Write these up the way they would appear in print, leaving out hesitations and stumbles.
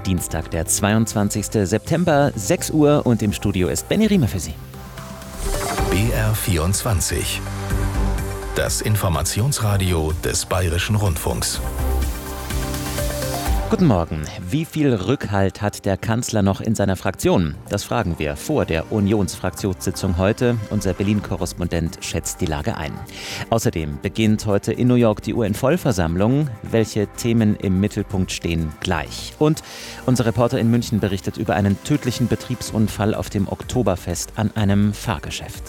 Dienstag, der 22. September, 6 Uhr und im Studio ist Benny Riemer für Sie. BR24. Das Informationsradio des Bayerischen Rundfunks. Guten Morgen. Wie viel Rückhalt hat der Kanzler noch in seiner Fraktion? Das fragen wir vor der Unionsfraktionssitzung heute. Unser Berlin-Korrespondent schätzt die Lage ein. Außerdem beginnt heute in New York die UN-Vollversammlung. Welche Themen im Mittelpunkt stehen gleich? Und unser Reporter in München berichtet über einen tödlichen Betriebsunfall auf dem Oktoberfest an einem Fahrgeschäft.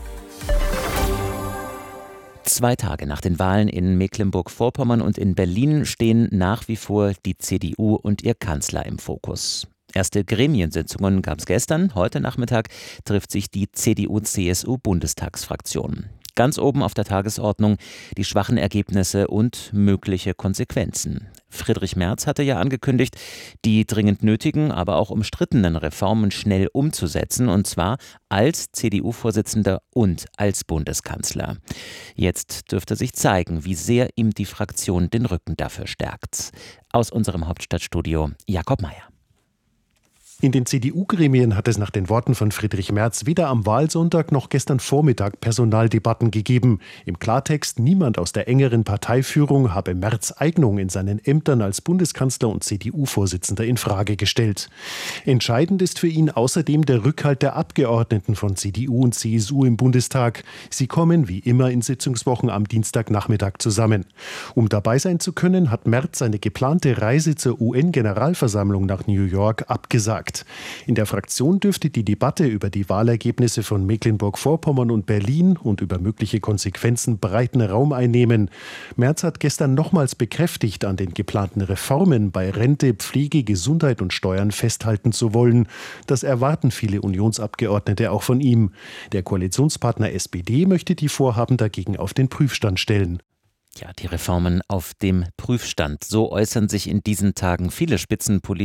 2 Tage nach den Wahlen in Mecklenburg-Vorpommern und in Berlin stehen nach wie vor die CDU und ihr Kanzler im Fokus. Erste Gremiensitzungen gab es gestern. Heute Nachmittag trifft sich die CDU-CSU-Bundestagsfraktion. Ganz oben auf der Tagesordnung die schwachen Ergebnisse und mögliche Konsequenzen. Friedrich Merz hatte ja angekündigt, die dringend nötigen, aber auch umstrittenen Reformen schnell umzusetzen, und zwar als CDU-Vorsitzender und als Bundeskanzler. Jetzt dürfte sich zeigen, wie sehr ihm die Fraktion den Rücken dafür stärkt. Aus unserem Hauptstadtstudio Jakob Mayer. In den CDU-Gremien hat es nach den Worten von Friedrich Merz weder am Wahlsonntag noch gestern Vormittag Personaldebatten gegeben. Im Klartext, niemand aus der engeren Parteiführung habe Merz' Eignung in seinen Ämtern als Bundeskanzler und CDU-Vorsitzender in Frage gestellt. Entscheidend ist für ihn außerdem der Rückhalt der Abgeordneten von CDU und CSU im Bundestag. Sie kommen wie immer in Sitzungswochen am Dienstagnachmittag zusammen. Um dabei sein zu können, hat Merz seine geplante Reise zur UN-Generalversammlung nach New York abgesagt. In der Fraktion dürfte die Debatte über die Wahlergebnisse von Mecklenburg-Vorpommern und Berlin und über mögliche Konsequenzen breiten Raum einnehmen. Merz hat gestern nochmals bekräftigt, an den geplanten Reformen bei Rente, Pflege, Gesundheit und Steuern festhalten zu wollen. Das erwarten viele Unionsabgeordnete auch von ihm. Der Koalitionspartner SPD möchte die Vorhaben dagegen auf den Prüfstand stellen. Ja, die Reformen auf dem Prüfstand. So äußern sich in diesen Tagen viele Spitzenpolitiker